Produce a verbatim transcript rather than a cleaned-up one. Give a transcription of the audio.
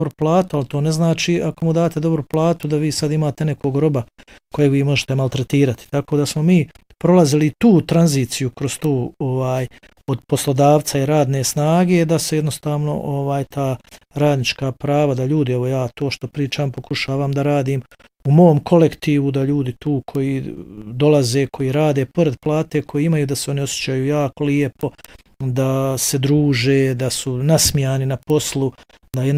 dobru platu, ali to ne znači ako mu date dobru platu da vi sad imate nekog roba kojeg vi možete maltretirati. Tako da smo mi prolazili tu tranziciju kroz tu ovaj od poslodavca i radne snage da se jednostavno ovaj ta radnička prava da ljudi, evo ja to što pričam pokušavam da radim u mom kolektivu, da ljudi tu koji dolaze, koji rade pored plate, koji imaju da se oni osjećaju jako lijepo, da se druže, da su nasmijani na poslu, da